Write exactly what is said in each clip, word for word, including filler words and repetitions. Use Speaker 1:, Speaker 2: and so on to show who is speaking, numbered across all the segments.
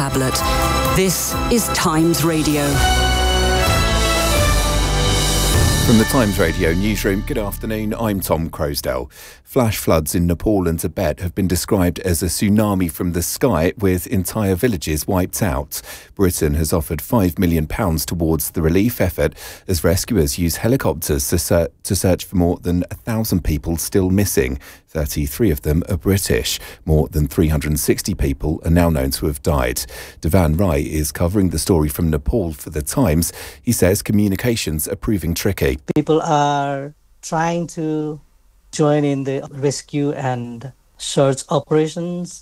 Speaker 1: tablet. This is Times Radio.
Speaker 2: From the Times Radio newsroom, good afternoon, I'm Tom Crosdale. Flash floods in Nepal and Tibet have been described as a tsunami from the sky with entire villages wiped out. Britain has offered five million pounds towards the relief effort as rescuers use helicopters to, ser- to search for more than one thousand people still missing. thirty-three of them are British. More than three hundred sixty people are now known to have died. Devan Rai is covering the story from Nepal for The Times. He says communications are proving tricky.
Speaker 3: People are trying to join in the rescue and search operations,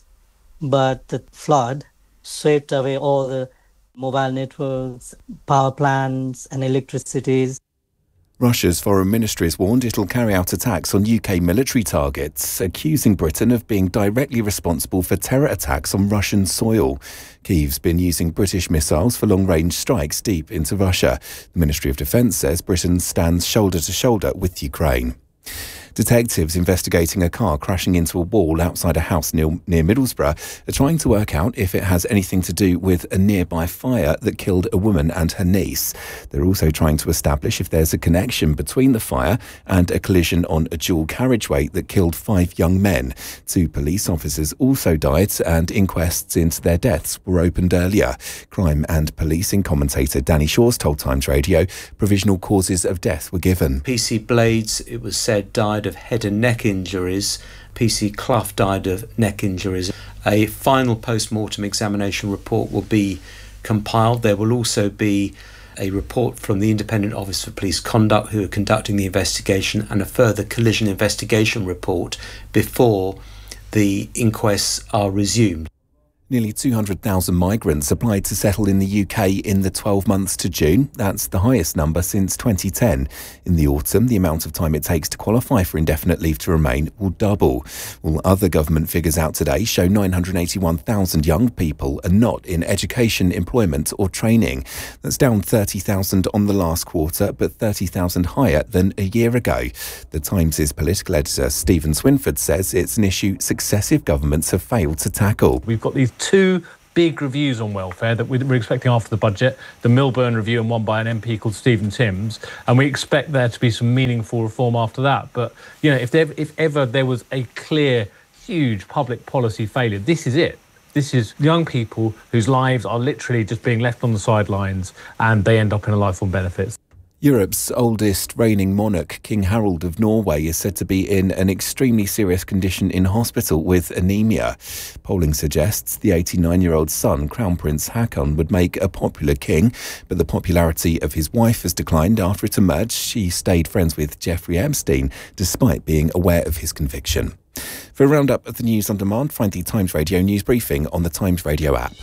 Speaker 3: but the flood swept away all the mobile networks, power plants and electricities.
Speaker 2: Russia's foreign ministry has warned it'll carry out attacks on U K military targets, accusing Britain of being directly responsible for terror attacks on Russian soil. Kyiv's been using British missiles for long-range strikes deep into Russia. The Ministry of Defence says Britain stands shoulder to shoulder with Ukraine. Detectives investigating a car crashing into a wall outside a house near, near Middlesbrough are trying to work out if it has anything to do with a nearby fire that killed a woman and her niece. They're also trying to establish if there's a connection between the fire and a collision on a dual carriageway that killed five young men. Two police officers also died and inquests into their deaths were opened earlier. Crime and policing commentator Danny Shores told Times Radio provisional causes of death were given.
Speaker 4: P C Blades, it was said, died of head and neck injuries. P C Clough died of neck injuries. A final post-mortem examination report will be compiled. There will also be a report from the Independent Office for Police Conduct, who are conducting the investigation, and a further collision investigation report before the inquests are resumed.
Speaker 2: Nearly two hundred thousand migrants applied to settle in the U K in the twelve months to June. That's the highest number since twenty ten. In the autumn, the amount of time it takes to qualify for indefinite leave to remain will double. Well, other government figures out today show nine hundred eighty-one thousand young people are not in education, employment or training. That's down thirty thousand on the last quarter, but thirty thousand higher than a year ago. The Times' political editor Stephen Swinford says it's an issue successive governments have failed to tackle.
Speaker 5: We've got these two big reviews on welfare that we're expecting after the budget, the Milburn review and one by an M P called Stephen Timms, and we expect there to be some meaningful reform after that. But, you know, if, there, if ever there was a clear, huge public policy failure, this is it. This is young people whose lives are literally just being left on the sidelines and they end up in a life on benefits.
Speaker 2: Europe's oldest reigning monarch, King Harold of Norway, is said to be in an extremely serious condition in hospital with anemia. Polling suggests the eighty-nine-year-old son, Crown Prince Haakon, would make a popular king, but the popularity of his wife has declined after it emerged she stayed friends with Jeffrey Epstein, despite being aware of his conviction. For a roundup of the news on demand, find the Times Radio news briefing on the Times Radio app.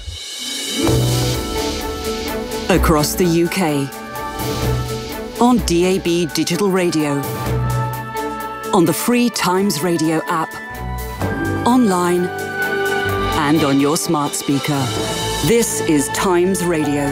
Speaker 1: Across the U K. On D A B Digital Radio, on the free Times Radio app, online and on your smart speaker. This is Times Radio.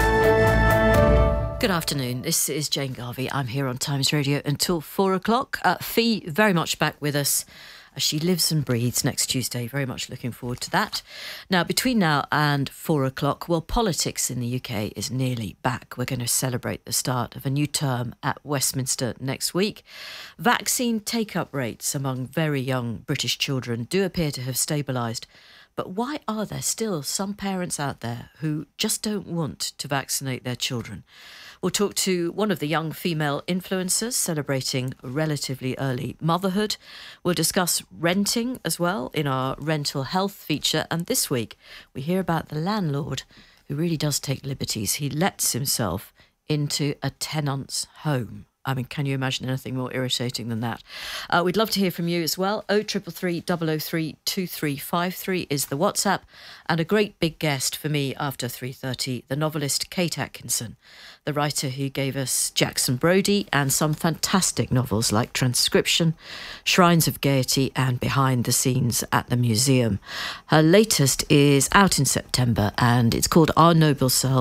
Speaker 6: Good afternoon, this is Jane Garvey. I'm here on Times Radio until four o'clock. Uh, Fee very much back with us as she lives and breathes next Tuesday. Very much looking forward to that. Now, between now and four o'clock, well, politics in the U K is nearly back. We're going to celebrate the start of a new term at Westminster next week. Vaccine take-up rates among very young British children do appear to have stabilised. But why are there still some parents out there who just don't want to vaccinate their children? We'll talk to one of the young female influencers celebrating relatively early motherhood. We'll discuss renting as well in our rental health feature. And this week, we hear about the landlord who really does take liberties. He lets himself into a tenant's home. I mean, can you imagine anything more irritating than that? Uh, we'd love to hear from you as well. oh three three three, double oh three, two three five three is the WhatsApp. And a great big guest for me after three thirty, the novelist Kate Atkinson, the writer who gave us Jackson Brodie and some fantastic novels like Transcription, Shrines of Gaiety and Behind the Scenes at the Museum. Her latest is out in September and it's called Our Noble Selves,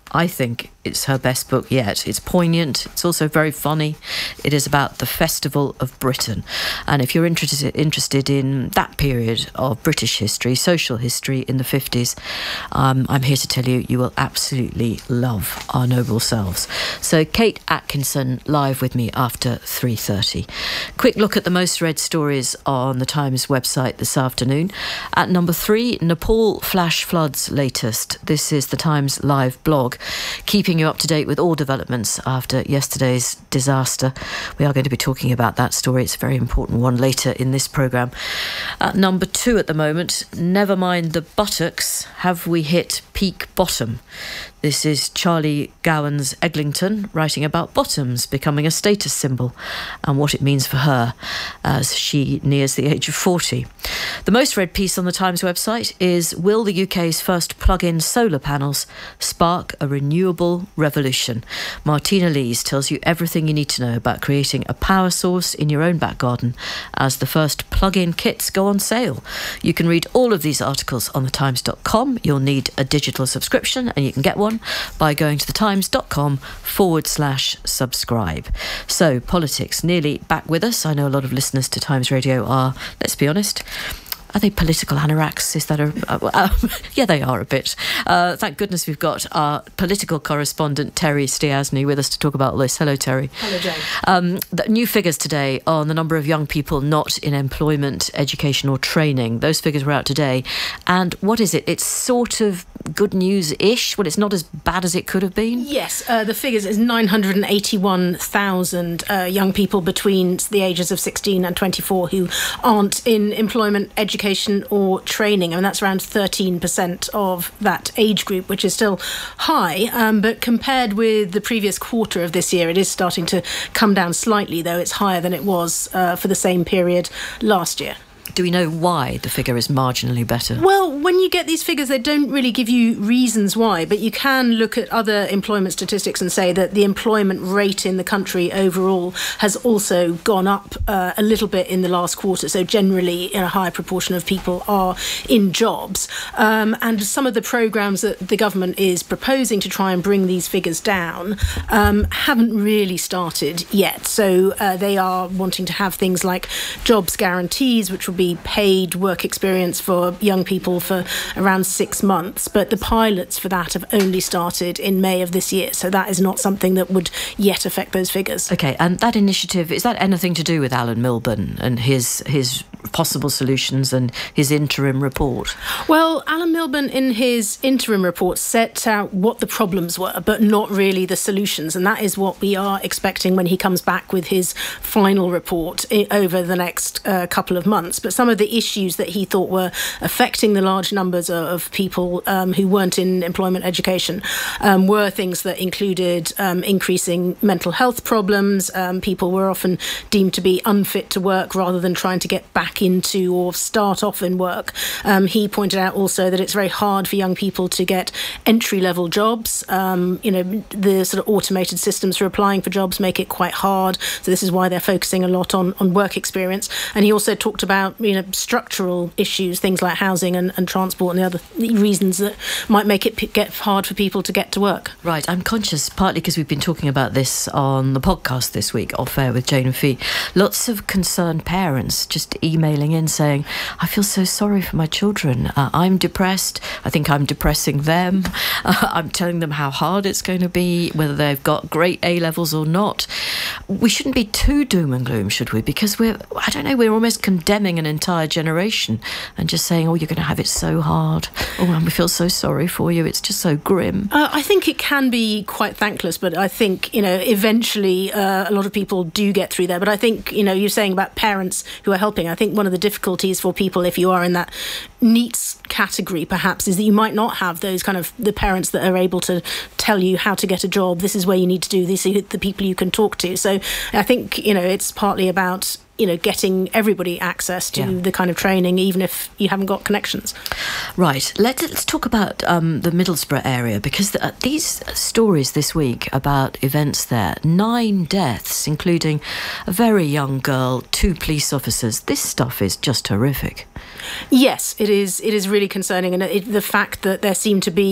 Speaker 6: I think it's her best book yet. It's poignant. It's also very funny. It is about the Festival of Britain. And if you're interested interested in that period of British history, social history in the fifties, um, I'm here to tell you, you will absolutely love Our Noble Selves. So Kate Atkinson live with me after three thirty. Quick look at the most read stories on the Times website this afternoon. At number three, Nepal flash floods latest. This is the Times live blog, keeping you up to date with all developments after yesterday's disaster. We are going to be talking about that story. It's a very important one later in this programme. At number two at the moment, never mind the buttocks, have we hit peak bottom? This is Charlie Gowan's Eglinton writing about bottoms becoming a status symbol and what it means for her as she nears the age of forty. The most read piece on the Times website is, will the U K's first plug-in solar panels spark a renewable revolution? Martina Lees tells you everything you need to know about creating a power source in your own back garden as the first plug-in kits go on sale. You can read all of these articles on the times dot com. You'll need a digital subscription and you can get one by going to thetimes.com forward slash subscribe. So, politics, nearly back with us. I know a lot of listeners to Times Radio are, let's be honest, are they political anoraks? Is that a... Uh, uh, yeah, they are a bit. Uh, thank goodness we've got our political correspondent, Terry Stiasny, with us to talk about this. Hello, Terry.
Speaker 7: Hello, Jane.
Speaker 6: Um, the new figures today on the number of young people not in employment, education or training. Those figures were out today. And what is it? It's sort of good news-ish. Well, it's not as bad as it could have been.
Speaker 7: Yes, uh, the figures is nine hundred eighty-one thousand uh, young people between the ages of sixteen and twenty-four who aren't in employment, education or training. I mean, that's around thirteen percent of that age group, which is still high. Um, but compared with the previous quarter of this year, it is starting to come down slightly, though it's higher than it was uh, for the same period last year.
Speaker 6: Do we know why the figure is marginally better?
Speaker 7: Well, when you get these figures, they don't really give you reasons why, but you can look at other employment statistics and say that the employment rate in the country overall has also gone up uh, a little bit in the last quarter. So generally, a higher proportion of people are in jobs. Um, and some of the programmes that the government is proposing to try and bring these figures down um, haven't really started yet. So uh, they are wanting to have things like jobs guarantees, which will be paid work experience for young people for around six months. But the pilots for that have only started in May of this year. So that is not something that would yet affect those figures.
Speaker 6: OK, and that initiative, is that anything to do with Alan Milburn and his his possible solutions and his interim report?
Speaker 7: Well, Alan Milburn in his interim report set out what the problems were, but not really the solutions. And that is what we are expecting when he comes back with his final report over the next uh, couple of months. But some of the issues that he thought were affecting the large numbers of people um, who weren't in employment education um, were things that included um, increasing mental health problems. Um, people were often deemed to be unfit to work rather than trying to get back into or start off in work. Um, he pointed out also that it's very hard for young people to get entry-level jobs. Um, you know, the sort of automated systems for applying for jobs make it quite hard. So this is why they're focusing a lot on, on work experience. And he also talked about, you know, structural issues, things like housing and, and transport and the other reasons that might make it p- get hard for people to get to work.
Speaker 6: Right, I'm conscious, partly because we've been talking about this on the podcast this week, Off Air with Jane and Fee. Lots of concerned parents just emailing in saying, I feel so sorry for my children. Uh, I'm depressed. I think I'm depressing them. Uh, I'm telling them how hard it's going to be, whether they've got great A levels or not. We shouldn't be too doom and gloom, should we? Because we're, I don't know, we're almost condemning an entire generation and just saying, oh, you're going to have it so hard. Oh, and we feel so sorry for you. It's just so grim.
Speaker 7: Uh, I think it can be quite thankless, but I think, you know, eventually uh, a lot of people do get through there. But I think, you know, you're saying about parents who are helping. I think one of the difficulties for people, if you are in that NEETs category, perhaps, is that you might not have those kind of the parents that are able to tell you how to get a job. This is where you need to do this. These are the people you can talk to. So I think, you know, it's partly about, you know, getting everybody access to yeah. the kind of training, even if you haven't got connections.
Speaker 6: Right. Let's, let's talk about um, the Middlesbrough area, because the, uh, these stories this week about events there, nine deaths, including a very young girl, two police officers. This stuff is just horrific.
Speaker 7: Yes, it is. It is really concerning. And it, the fact that there seem to be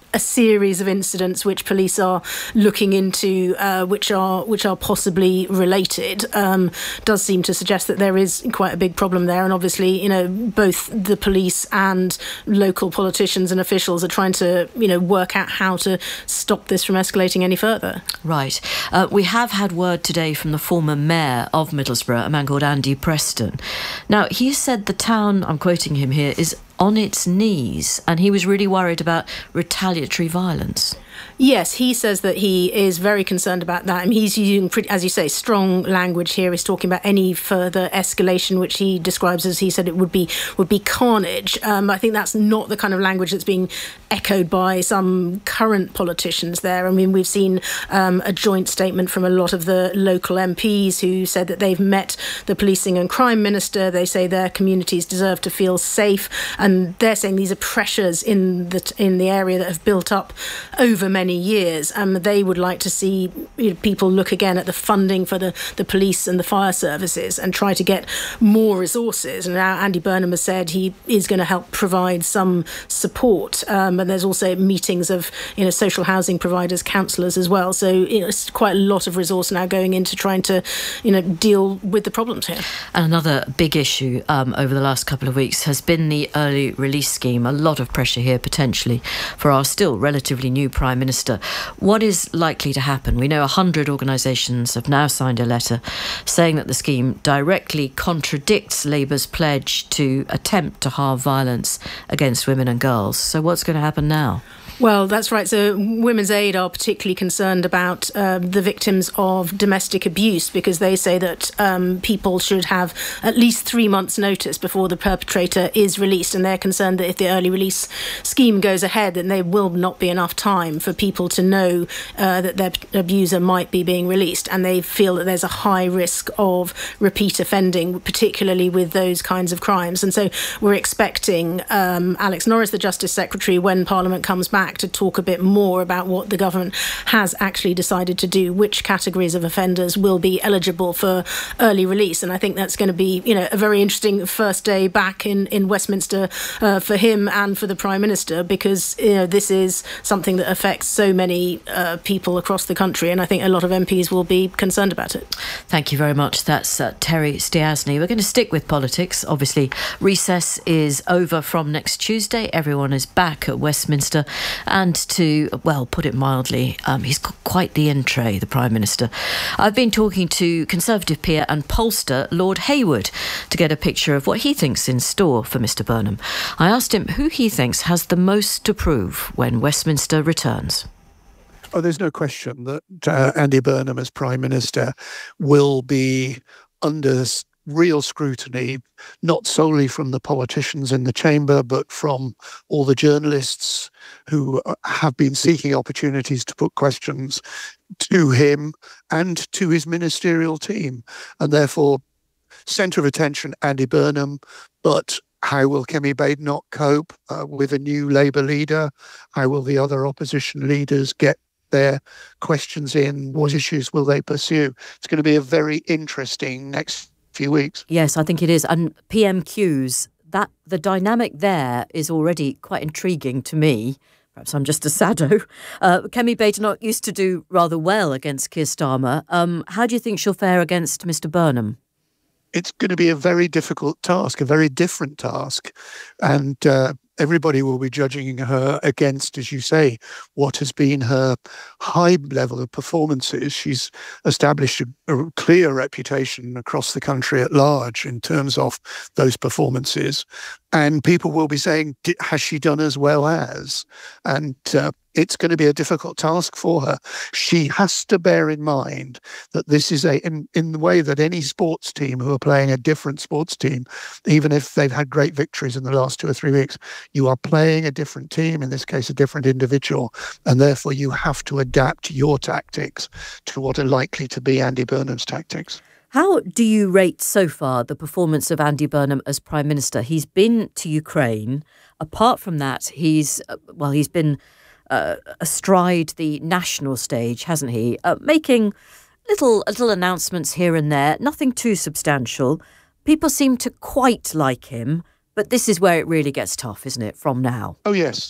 Speaker 7: a series of incidents which police are looking into, uh, which are which are possibly related, um, does seem to suggest that there is quite a big problem there. And obviously, you know, both the police and local politicians and officials are trying to, you know, work out how to stop this from escalating any further.
Speaker 6: Right. Uh, we have had word today from the former mayor of Middlesbrough, a man called Andy Preston. Now, he said the town, I'm quoting him here, is on its knees, and he was really worried about retaliatory violence.
Speaker 7: Yes, he says that he is very concerned about that. I mean, he's using, pretty, as you say, strong language here. He's talking about any further escalation, which he describes as, he said, it would be would be carnage. Um, I think that's not the kind of language that's being echoed by some current politicians there. I mean, we've seen um, a joint statement from a lot of the local M Ps who said that they've met the policing and crime minister. They say their communities deserve to feel safe, and they're saying these are pressures in the in the area that have built up over many years. Um, they would like to see, you know, people look again at the funding for the, the police and the fire services and try to get more resources. And now Andy Burnham has said he is going to help provide some support. Um, and there's also meetings of, you know, social housing providers, councillors as well. So, you know, it's quite a lot of resource now going into trying to, you know, deal with the problems here.
Speaker 6: And another big issue um, over the last couple of weeks has been the early release scheme. A lot of pressure here potentially for our still relatively new Prime Minister. What is likely to happen? We know one hundred organisations have now signed a letter saying that the scheme directly contradicts Labour's pledge to attempt to halve violence against women and girls. So what's going to happen now?
Speaker 7: Well, that's right. So Women's Aid are particularly concerned about uh, the victims of domestic abuse, because they say that um, people should have at least three months' notice before the perpetrator is released. And they're concerned that if the early release scheme goes ahead, then there will not be enough time for people to know uh, that their abuser might be being released. And they feel that there's a high risk of repeat offending, particularly with those kinds of crimes. And so we're expecting um, Alex Norris, the Justice Secretary, when Parliament comes back, to talk a bit more about what the government has actually decided to do, which categories of offenders will be eligible for early release. And I think that's going to be, you know, a very interesting first day back in, in Westminster uh, for him and for the Prime Minister, because, you know, this is something that affects so many uh, people across the country, and I think a lot of M Ps will be concerned about it.
Speaker 6: Thank you very much. That's uh, Terry Stiasny. We're going to stick with politics. Obviously, recess is over from next Tuesday. Everyone is back at Westminster. And to, well, put it mildly, um, he's got quite the in tray, the Prime Minister. I've been talking to Conservative peer and pollster Lord Hayward to get a picture of what he thinks in store for Mr Burnham. I asked him who he thinks has the most to prove when Westminster returns.
Speaker 8: Oh, there's no question that uh, Andy Burnham as Prime Minister will be under real scrutiny, not solely from the politicians in the chamber, but from all the journalists who have been seeking opportunities to put questions to him and to his ministerial team. And therefore, centre of attention, Andy Burnham, but how will Kemi Badenoch cope uh, with a new Labour leader? How will the other opposition leaders get their questions in? What issues will they pursue? It's going to be a very interesting next few weeks.
Speaker 6: Yes, I think it is. And P M Qs, that the dynamic there is already quite intriguing to me. Perhaps I'm just a sado. Uh, Kemi Badenoch used to do rather well against Keir Starmer. Um, how do you think she'll fare against Mr Burnham?
Speaker 8: It's going to be a very difficult task, a very different task. And uh, everybody will be judging her against, as you say, what has been her high level of performances. She's established a, a clear reputation across the country at large in terms of those performances. And people will be saying, has she done as well as? And uh, it's going to be a difficult task for her. She has to bear in mind that this is a, in, in the way that any sports team who are playing a different sports team, even if they've had great victories in the last two or three weeks, you are playing a different team, in this case, a different individual. And therefore, you have to adapt your tactics to what are likely to be Andy Burnham's tactics.
Speaker 6: How do you rate so far the performance of Andy Burnham as Prime Minister? He's been to Ukraine. Apart from that, he's, well, he's been uh, astride the national stage, hasn't he? Uh, making little little announcements here and there, nothing too substantial. People seem to quite like him, but this is where it really gets tough, isn't it, from now?
Speaker 8: Oh, yes.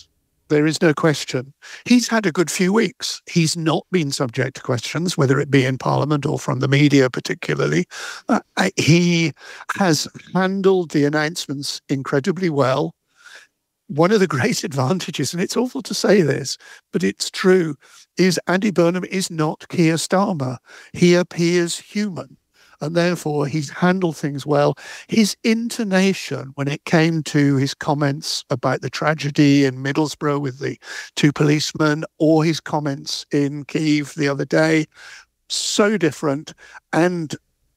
Speaker 8: There is no question. He's had a good few weeks. He's not been subject to questions, whether it be in Parliament or from the media particularly. Uh, he has handled the announcements incredibly well. One of the great advantages, and it's awful to say this, but it's true, is Andy Burnham is not Keir Starmer. He appears human. And therefore, he's handled things well. His intonation when it came to his comments about the tragedy in Middlesbrough with the two policemen, or his comments in Kyiv the other day, so different, and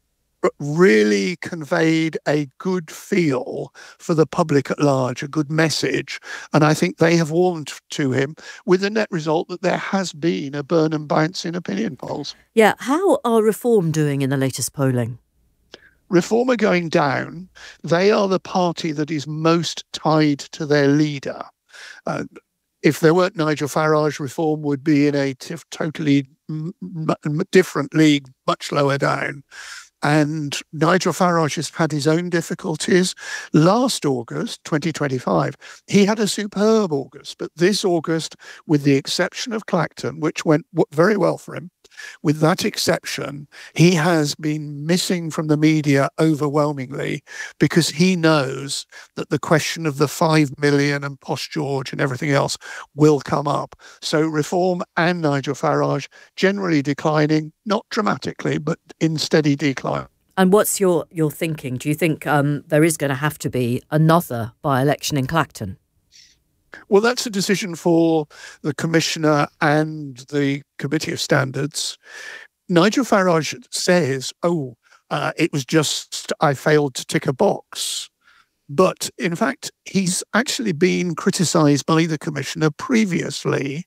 Speaker 8: really conveyed a good feel for the public at large, a good message. And I think they have warmed to him, with the net result that there has been a Burnham bounce in opinion polls.
Speaker 6: Yeah. How are Reform doing in the latest polling?
Speaker 8: Reform are going down. They are the party that is most tied to their leader. Uh, if there weren't Nigel Farage, Reform would be in a t- totally m- m- different league, much lower down. And Nigel Farage has had his own difficulties. Last August, twenty twenty-five, he had a superb August. But this August, with the exception of Clacton, which went very well for him, with that exception, he has been missing from the media overwhelmingly, because he knows that the question of the five million and Posh George and everything else will come up. So Reform and Nigel Farage generally declining, not dramatically, but in steady decline.
Speaker 6: And what's your, your thinking? Do you think um, there is going to have to be another by-election in Clacton?
Speaker 8: Well, that's a decision for the Commissioner and the Committee of Standards. Nigel Farage says, oh, uh, it was just I failed to tick a box. But in fact, he's actually been criticised by the Commissioner previously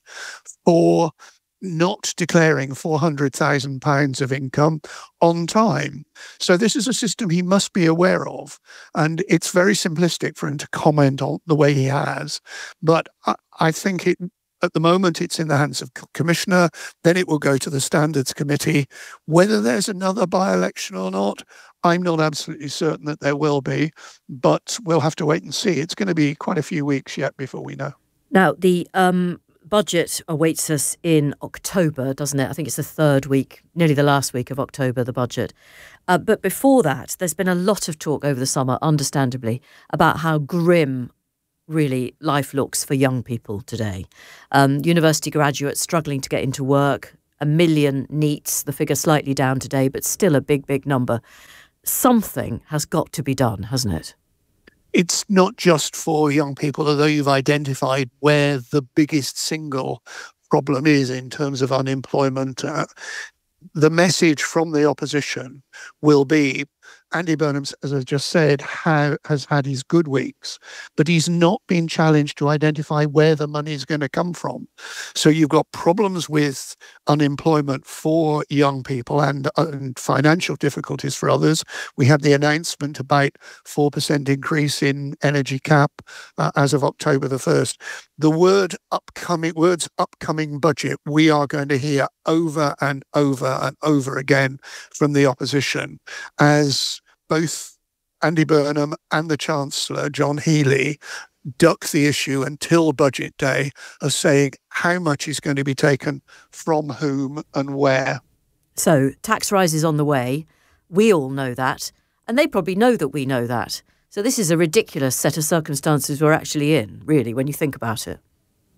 Speaker 8: for not declaring four hundred thousand pounds of income on time. So this is a system he must be aware of. And it's very simplistic for him to comment on the way he has. But I, I think it, at the moment it's in the hands of Commissioner, then it will go to the Standards Committee. Whether there's another by-election or not, I'm not absolutely certain that there will be, but we'll have to wait and see. It's going to be quite a few weeks yet before we know.
Speaker 6: Now, the um, budget awaits us in October, doesn't it? I think it's the third week, nearly the last week of October, the budget. Uh, but before that, there's been a lot of talk over the summer, understandably, about how grim really life looks for young people today. Um, university graduates struggling to get into work, a million NEETs, the figure slightly down today, but still a big, big number. Something has got to be done, hasn't it?
Speaker 8: It's not just for young people, although you've identified where the biggest single problem is in terms of unemployment. Uh, the message from the opposition will be, Andy Burnham, as I just said, ha- has had his good weeks, but he's not been challenged to identify where the money is going to come from. So you've got problems with unemployment for young people and, uh, and financial difficulties for others. We had the announcement about four percent increase in energy cap uh, as of October the first. The word upcoming, words upcoming budget, we are going to hear over and over and over again from the opposition, as both Andy Burnham and the Chancellor, John Healey, duck the issue until budget day of saying how much is going to be taken from whom and where.
Speaker 6: So tax rises on the way. We all know that. And they probably know that we know that. So this is a ridiculous set of circumstances we're actually in, really, when you think about it.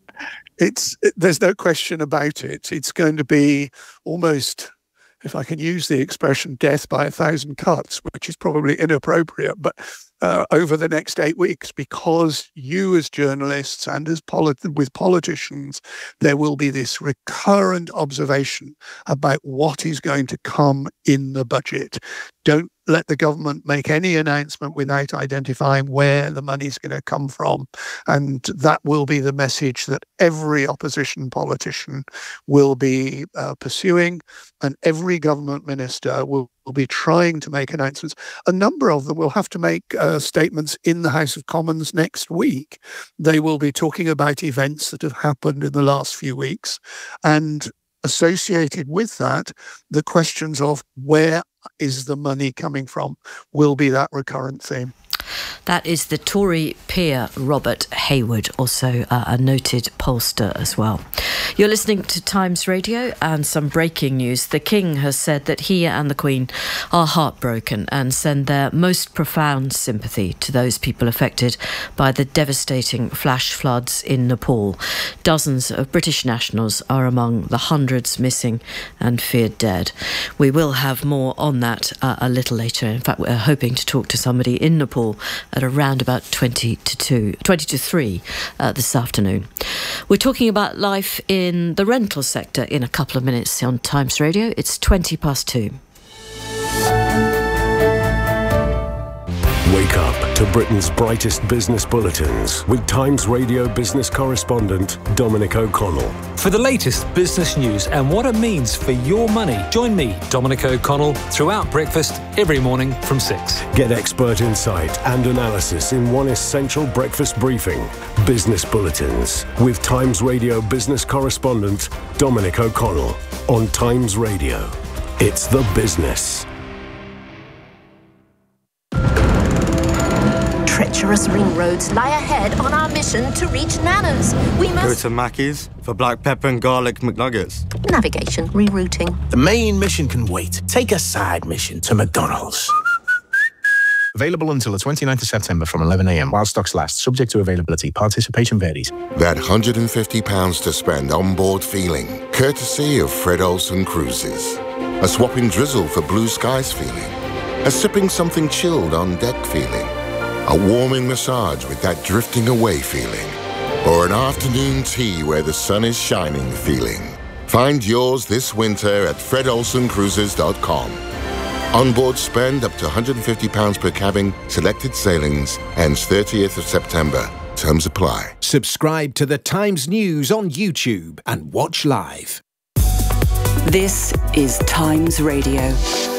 Speaker 8: It's there's no question about it. It's going to be almost, if I can use the expression, death by a thousand cuts, which is probably inappropriate, but uh, over the next eight weeks, because you as journalists and as polit- with politicians, there will be this recurrent observation about what is going to come in the budget. Don't let the government make any announcement without identifying where the money is going to come from. And that will be the message that every opposition politician will be uh, pursuing, and every government minister will, will be trying to make announcements. A number of them will have to make uh, statements in the House of Commons next week. They will be talking about events that have happened in the last few weeks, and associated with that, the questions of where is the money coming from will be that recurrent theme.
Speaker 6: That is the Tory peer Robert Hayward, also uh, a noted pollster as well. You're listening to Times Radio, and some breaking news. The King has said that he and the Queen are heartbroken and send their most profound sympathy to those people affected by the devastating flash floods in Nepal. Dozens of British nationals are among the hundreds missing and feared dead. We will have more on that uh, a little later. In fact, we're hoping to talk to somebody in Nepal at around about twenty to two, twenty to three uh, this afternoon. We're talking about life in the rental sector in a couple of minutes on Times Radio. It's twenty past two.
Speaker 9: Wake up to Britain's brightest business bulletins with Times Radio business correspondent Dominic O'Connell.
Speaker 10: For the latest business news and what it means for your money, join me, Dominic O'Connell, throughout breakfast every morning from six.
Speaker 9: Get expert insight and analysis in one essential breakfast briefing. Business Bulletins with Times Radio business correspondent Dominic O'Connell on Times Radio. It's the business.
Speaker 11: Treacherous ring roads lie ahead on our mission to reach Nana's. We must...
Speaker 12: Go to Mackey's for black pepper and garlic McNuggets.
Speaker 11: Navigation, rerouting.
Speaker 13: The main mission can wait. Take a side mission to McDonald's. Available until the twenty-ninth of September from eleven a.m. while stocks last. Subject to availability. Participation varies.
Speaker 14: That one hundred fifty pounds to spend on board feeling. Courtesy of Fred Olsen Cruises. A swapping drizzle for blue skies feeling. A sipping something chilled on deck feeling. A warming massage with that drifting away feeling. Or an afternoon tea where the sun is shining feeling. Find yours this winter at fred olsen cruises dot com. Onboard spend up to one hundred fifty pounds per cabin, selected sailings, ends thirtieth of September. Terms apply.
Speaker 15: Subscribe to the Times News on YouTube and watch live.
Speaker 1: This is Times Radio.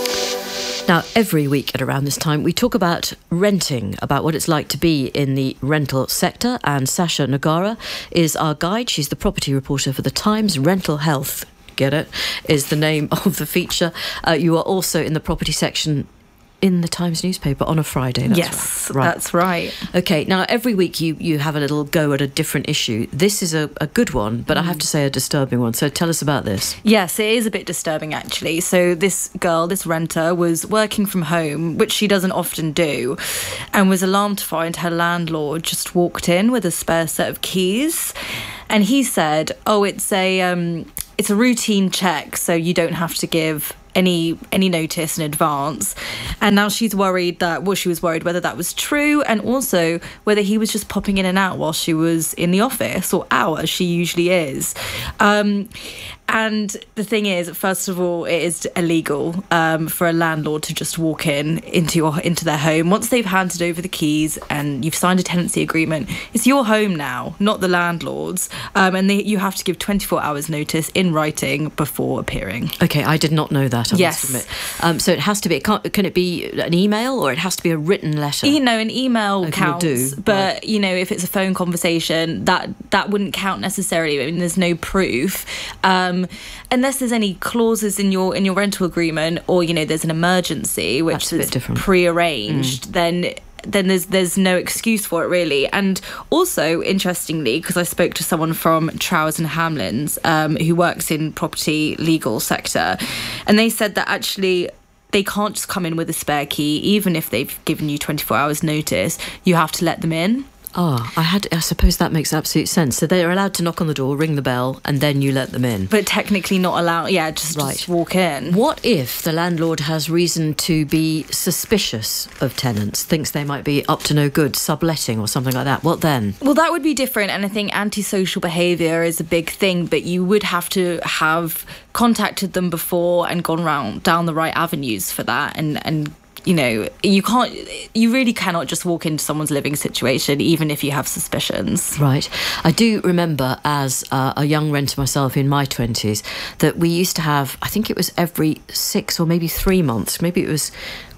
Speaker 6: Now, every week at around this time, we talk about renting, about what it's like to be in the rental sector. And Sasha Nagara is our guide. She's the property reporter for The Times. Rental Health, get it, is the name of the feature. Uh, you are also in the property section in the Times newspaper on a Friday. That's
Speaker 16: yes,
Speaker 6: right.
Speaker 16: That's right.
Speaker 6: Okay, now every week you, you have a little go at a different issue. This is a, a good one, but mm. I have to say a disturbing one. So tell us about this.
Speaker 16: Yes, it is a bit disturbing, actually. So this girl, this renter, was working from home, which she doesn't often do, and was alarmed to find her landlord just walked in with a spare set of keys. And he said, oh, it's a um, it's a routine check, so you don't have to give any any notice in advance. And now she's worried that, well, she was worried whether that was true, and also whether he was just popping in and out while she was in the office, or out as she usually is. Um, and the thing is, first of all, it is illegal um, for a landlord to just walk in into your into their home. Once they've handed over the keys and you've signed a tenancy agreement, it's your home now, not the landlord's. Um, and they, you have to give twenty-four hours notice in writing before appearing.
Speaker 6: Okay, I did not know that, I
Speaker 16: yes.
Speaker 6: must admit. Um, so it has to be, it can't, can it be an email, or it has to be a written letter?
Speaker 16: You know, an email
Speaker 6: okay,
Speaker 16: counts,
Speaker 6: do,
Speaker 16: but,
Speaker 6: right.
Speaker 16: you know, if it's a phone conversation, that, that wouldn't count necessarily. I mean, there's no proof. Um, unless there's any clauses in your in your rental agreement, or, you know, there's an emergency, which is pre-arranged, mm. then... then there's there's no excuse for it, really. And also, interestingly, because I spoke to someone from Trowers and Hamlins um, who works in property legal sector, and they said that actually they can't just come in with a spare key. Even if they've given you twenty-four hours notice, you have to let them in.
Speaker 6: Oh, I had. I suppose that makes absolute sense. So they're allowed to knock on the door, ring the bell, and then you let them in.
Speaker 16: But technically not allowed. Yeah, just, right. just walk in.
Speaker 6: What if the landlord has reason to be suspicious of tenants, thinks they might be up to no good, subletting or something like that? What then?
Speaker 16: Well, that would be different, and I think antisocial behaviour is a big thing. But you would have to have contacted them before and gone round down the right avenues for that, and and. You know, you can't, you really cannot just walk into someone's living situation, even if you have suspicions.
Speaker 6: Right. I do remember as uh, a young renter myself in my twenties that we used to have, I think it was every six or maybe three months, maybe it was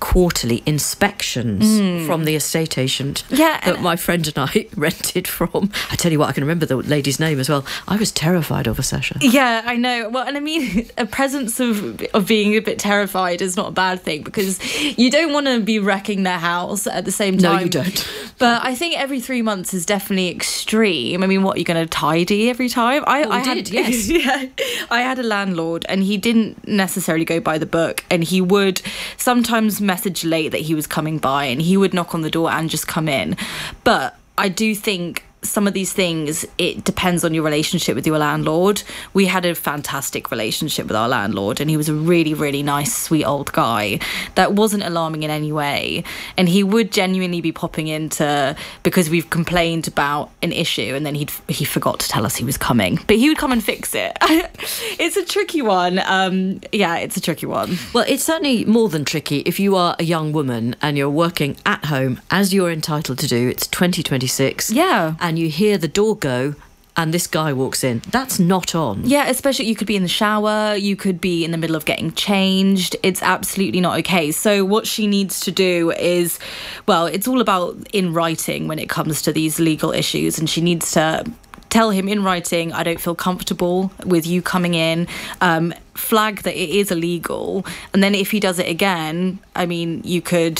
Speaker 6: quarterly inspections
Speaker 16: Mm.
Speaker 6: from the estate agent
Speaker 16: Yeah,
Speaker 6: that my friend and I rented from. I tell you what, I can remember the lady's name as well. I was terrified of her, Sasha.
Speaker 16: Yeah, I know. Well, and I mean, a presence of of being a bit terrified is not a bad thing, because you don't want to be wrecking their house at the same time.
Speaker 6: No, you don't.
Speaker 16: But I think every three months is definitely extreme. I mean, what, you're going to tidy every time? I,
Speaker 6: Oh, we
Speaker 16: I had,
Speaker 6: did, yes.
Speaker 16: yeah, I had a landlord, and he didn't necessarily go by the book, and he would sometimes message late that he was coming by, and he would knock on the door and just come in. But I do think some of these things, it depends on your relationship with your landlord. We had a fantastic relationship with our landlord, and he was a really, really nice, sweet old guy that wasn't alarming in any way. And he would genuinely be popping in to, because we've complained about an issue, and then he'd he forgot to tell us he was coming, but he would come and fix it. It's a tricky one. Um, yeah, it's a tricky one.
Speaker 6: Well, it's certainly more than tricky if you are a young woman and you're working at home, as you're entitled to do. It's twenty twenty-six.
Speaker 16: Yeah.
Speaker 6: And you hear the door go and this guy walks in. That's not on.
Speaker 16: Yeah, especially you could be in the shower, you could be in the middle of getting changed. It's absolutely not okay. So what she needs to do is, well, it's all about in writing when it comes to these legal issues, and she needs to tell him in writing, I don't feel comfortable with you coming in, um, flag that it is illegal, and then if he does it again, I mean, you could,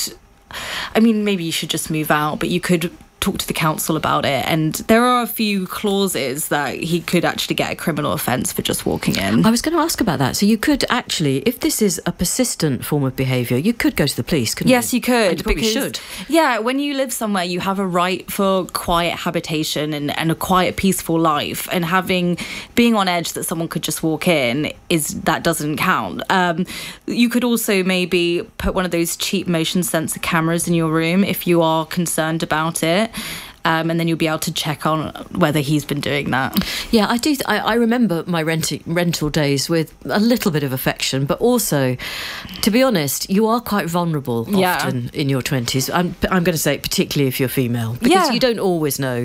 Speaker 16: I mean, maybe you should just move out, but you could talk to the council about it, and there are a few clauses that he could actually get a criminal offence for just walking in.
Speaker 6: I was going to ask about that. So you could actually, if this is a persistent form of behaviour, you could go to the police, couldn't
Speaker 16: yes,
Speaker 6: you?
Speaker 16: you could.
Speaker 6: And you probably
Speaker 16: because,
Speaker 6: should.
Speaker 16: Yeah, when you live somewhere, you have a right for quiet habitation and, and a quiet, peaceful life. And having being on edge that someone could just walk in is that doesn't count. Um, you could also maybe put one of those cheap motion sensor cameras in your room if you are concerned about it. Um, and then you'll be able to check on whether he's been doing that.
Speaker 6: Yeah, I do. Th- I, I remember my renti- rental days with a little bit of affection, but also, to be honest, you are quite vulnerable
Speaker 16: Yeah.
Speaker 6: often in your twenties. I'm, I'm going to say, particularly if you're female, because
Speaker 16: Yeah.
Speaker 6: you don't always know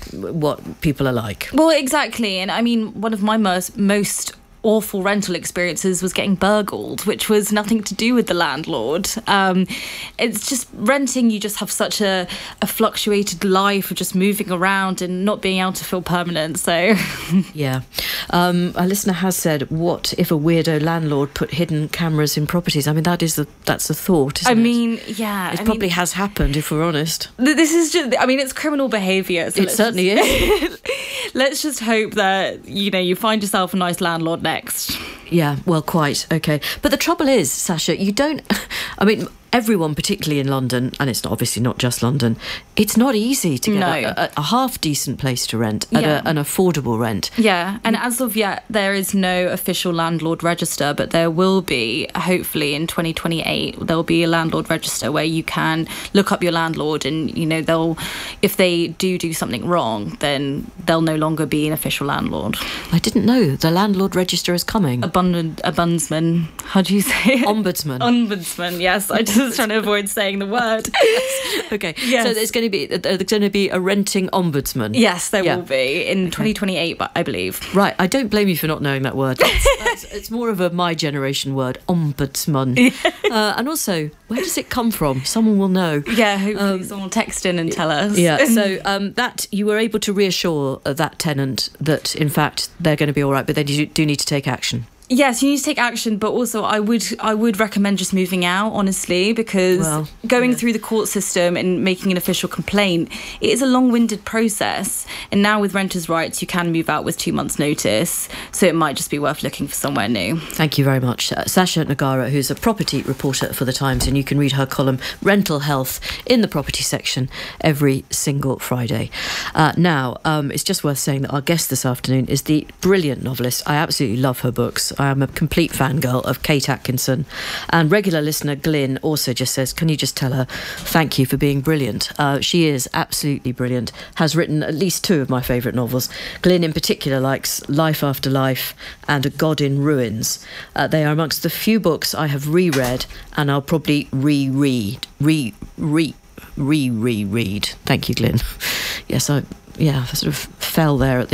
Speaker 6: what people are like.
Speaker 16: Well, exactly. And I mean, one of my most, most awful rental experiences was getting burgled, which was nothing to do with the landlord. Um, it's just renting, you just have such a, a fluctuated life of just moving around and not being able to feel permanent. So
Speaker 6: Yeah. Um, a listener has said, what if a weirdo landlord put hidden cameras in properties? I mean, that is the, that's a thought, isn't
Speaker 16: I
Speaker 6: it?
Speaker 16: mean, yeah.
Speaker 6: It
Speaker 16: I
Speaker 6: probably
Speaker 16: mean,
Speaker 6: has happened, if we're honest.
Speaker 16: th- this is just, I mean, it's criminal behaviour. So
Speaker 6: It
Speaker 16: let's
Speaker 6: certainly
Speaker 16: just, is. Let's just hope that, you know, you find yourself a nice landlord next.
Speaker 6: Yeah, well, quite. Okay. But the trouble is, Sasha, you don't... I mean, everyone, particularly in London, and it's not, obviously not just London, it's not easy to get
Speaker 16: No.
Speaker 6: a, a, a half-decent place to rent at
Speaker 16: Yeah.
Speaker 6: a, an affordable rent.
Speaker 16: Yeah, and as of yet, there is no official landlord register, but there will be, hopefully in twenty twenty-eight, there'll be a landlord register where you can look up your landlord and, you know, they'll, if they do do something wrong, then they'll no longer be an official landlord.
Speaker 6: I didn't know the landlord register is coming.
Speaker 16: A, bund- a bundsman, how do you say it?
Speaker 6: Ombudsman.
Speaker 16: Ombudsman, yes, I just was trying to avoid saying the word.
Speaker 6: Okay,
Speaker 16: Yes.
Speaker 6: so there's going to be there's going to be a renting ombudsman.
Speaker 16: Yes, there
Speaker 6: Yeah.
Speaker 16: will be in twenty twenty-eight, but I believe.
Speaker 6: Right, I don't blame you for not knowing that word. That's, that's, it's more of a my generation word, ombudsman. Uh, and also, where does it come from? Someone will know.
Speaker 16: Yeah, hopefully someone will text in and tell us.
Speaker 6: Yeah, so um, that you were able to reassure uh, that tenant that, in fact, they're going to be all right, but they do, do need to take action.
Speaker 16: Yes, you need to take action, but also I would I would recommend just moving out, honestly, because
Speaker 6: Well,
Speaker 16: going through the court system and making an official complaint, it is a long-winded process. And now with renters' rights, you can move out with two months' notice, so it might just be worth looking for somewhere new.
Speaker 6: Thank you very much. Uh, Sasha Nagara, who's a property reporter for The Times, and you can read her column, Rental Health, in the property section every single Friday. Uh, now, um, it's just worth saying that our guest this afternoon is the brilliant novelist. I absolutely love her books. I am a complete fangirl of Kate Atkinson. And regular listener Glyn also just says, can you just tell her thank you for being brilliant? Uh, she is absolutely brilliant, has written at least two of my favourite novels. Glyn in particular likes Life After Life and A God in Ruins. Uh, they are amongst the few books I have reread and I'll probably reread, re, re, re, re-read. Thank you, Glyn. Yes, I, yeah, I sort of fell there at the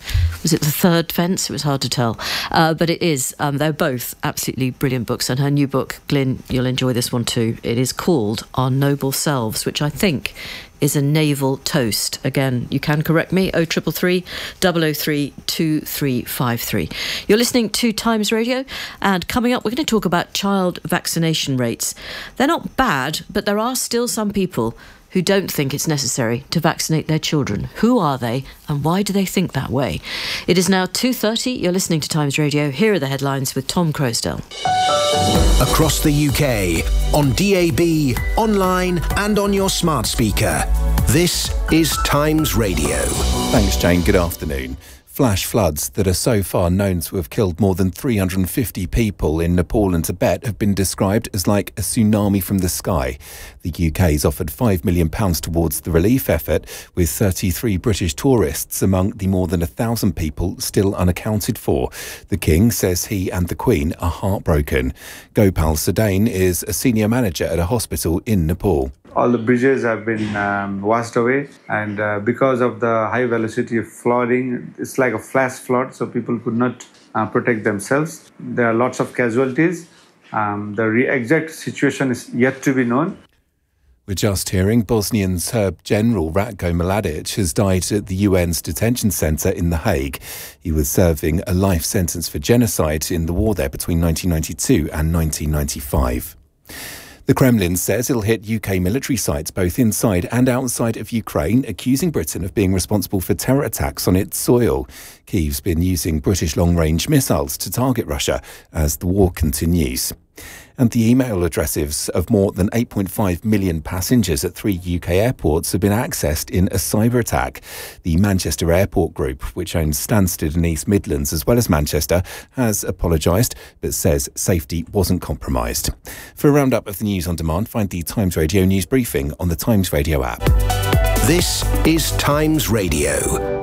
Speaker 6: was it the third fence? It was hard to tell. Uh, but it is. Um, they're both absolutely brilliant books. And her new book, Glyn, you'll enjoy this one too. It is called Our Noble Selves, which I think is a naval toast. Again, you can correct me, oh three three three, double oh three, two three five three. You're listening to Times Radio, and coming up, we're going to talk about child vaccination rates. They're not bad, but there are still some people who don't think it's necessary to vaccinate their children. Who are they, and why do they think that way? It is now two thirty. You're listening to Times Radio. Here are the headlines with Tom Crosdell.
Speaker 15: Across the U K, on D A B, online and on your smart speaker. This is Times Radio.
Speaker 2: Thanks, Jane. Good afternoon. Flash floods that are so far known to have killed more than three hundred fifty people in Nepal and Tibet have been described as like a tsunami from the sky. The U K's offered five million pounds towards the relief effort, with thirty-three British tourists among the more than one thousand people still unaccounted for. The King says he and the Queen are heartbroken. Gopal Sadain is a senior manager at a hospital in Nepal.
Speaker 17: All the bridges have been um, washed away, and uh, because of the high velocity of flooding, it's like a flash flood, so people could not uh, protect themselves. There are lots of casualties. Um, the re- exact situation is yet to be known.
Speaker 2: We're just hearing Bosnian Serb General Ratko Mladic has died at the U N's detention centre in The Hague. He was serving a life sentence for genocide in the war there between nineteen ninety-two and nineteen ninety-five. The Kremlin says it'll hit U K military sites both inside and outside of Ukraine, accusing Britain of being responsible for terror attacks on its soil. Kyiv's been using British long-range missiles to target Russia as the war continues. And the email addresses of more than eight point five million passengers at three U K airports have been accessed in a cyber attack. The Manchester Airport Group, which owns Stansted and East Midlands as well as Manchester, has apologised but says safety wasn't compromised. For a roundup of the news on demand, find the Times Radio news briefing on the Times Radio app.
Speaker 15: This is Times Radio.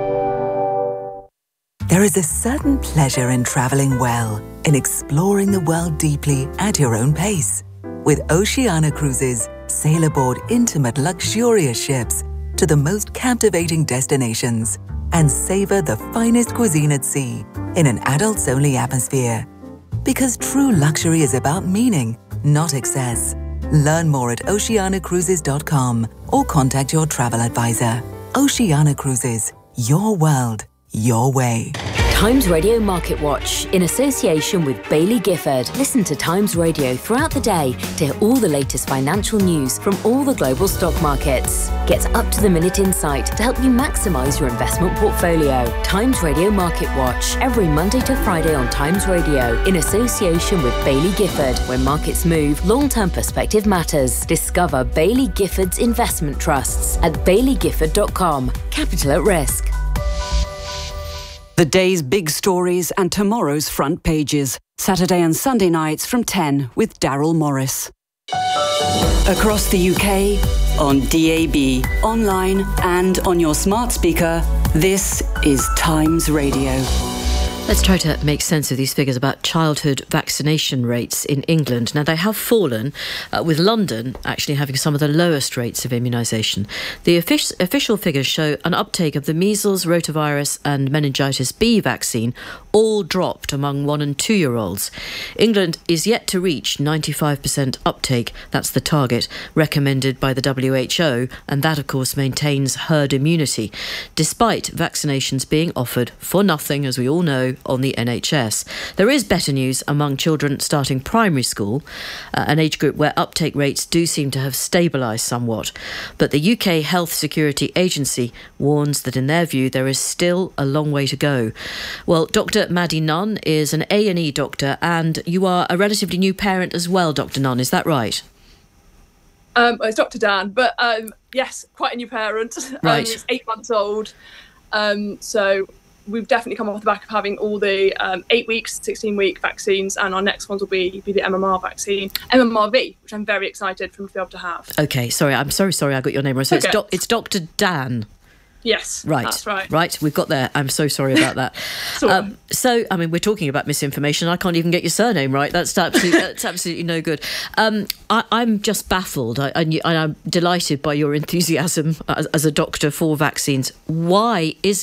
Speaker 18: There is a certain pleasure in travelling well, in exploring the world deeply at your own pace. With Oceania Cruises, sail aboard intimate, luxurious ships to the most captivating destinations and savour the finest cuisine at sea in an adults-only atmosphere. Because true luxury is about meaning, not excess. Learn more at oceania cruises dot com or contact your travel advisor. Oceania Cruises, your world, your way.
Speaker 19: Times Radio Market Watch, in association with Bailey Gifford. Listen to Times Radio throughout the day to hear all the latest financial news from all the global stock markets. Get up-to-the-minute insight to help you maximise your investment portfolio. Times Radio Market Watch, every Monday to Friday on Times Radio, in association with Bailey Gifford. When markets move, long-term perspective matters. Discover Bailey Gifford's investment trusts at bailey gifford dot com. Capital at risk.
Speaker 1: The day's big stories and tomorrow's front pages. Saturday and Sunday nights from ten with Daryl Morris. Across the U K, on D A B, online and on your smart speaker, this is Times Radio.
Speaker 6: Let's try to make sense of these figures about childhood vaccination rates in England. Now, they have fallen, uh, with London actually having some of the lowest rates of immunisation. The offic- official figures show an uptake of the measles, rotavirus and meningitis B vaccine all dropped among one and two-year-olds. England is yet to reach ninety-five percent uptake. That's the target recommended by the W H O, and that, of course, maintains herd immunity, despite vaccinations being offered for nothing, as we all know, on the N H S. There is better news among children starting primary school, uh, an age group where uptake rates do seem to have stabilised somewhat. But the U K Health Security Agency warns that in their view there is still a long way to go. Well, Doctor Maddie Nunn is an A and E doctor, and you are a relatively new parent as well, Doctor Nunn, is that right?
Speaker 20: Um, it's Doctor Dan, but um, yes, quite a new parent.
Speaker 6: Right.
Speaker 20: Um, it's eight months old. Um, so we've definitely come off the back of having all the um, eight weeks, sixteen week vaccines, and our next ones will be, be the M M R vaccine, M M R V, which I'm very excited for them to be able to have.
Speaker 6: OK, sorry, I'm sorry, sorry, I got your name wrong. So
Speaker 20: okay.
Speaker 6: it's, doc- it's Doctor Dan.
Speaker 20: Yes,
Speaker 6: right,
Speaker 20: that's right.
Speaker 6: Right, we've got there. I'm so sorry about that. um, so, I mean, we're talking about misinformation. I can't even get your surname right. That's absolutely, that's absolutely no good. Um, I, I'm just baffled. I, I, I'm delighted by your enthusiasm as, as a doctor for vaccines. Why is it